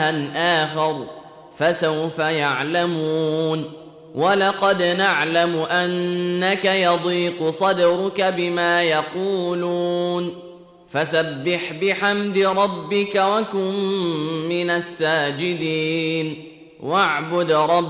إلها آخر فسوف يعلمون. ولقد نعلم أنك يضيق صدرك بما يقولون فسبح بحمد ربك وكن من الساجدين واعبد ربك